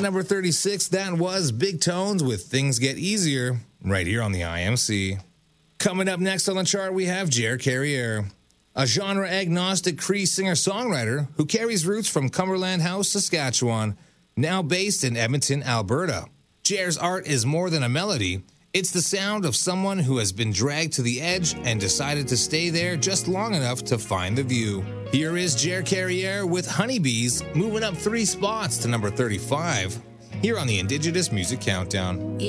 number 36, that was Big Tones with Things Get Easier, right here on the IMC. Coming up next on the chart, we have Jer Carriere, a genre-agnostic Cree singer-songwriter who carries roots from Cumberland House, Saskatchewan, now based in Edmonton, Alberta. Jer's art is more than a melody. It's the sound of someone who has been dragged to the edge and decided to stay there just long enough to find the view. Here is Jer Carriere with Honeybees, moving up 3 spots to number 35, here on the Indigenous Music Countdown.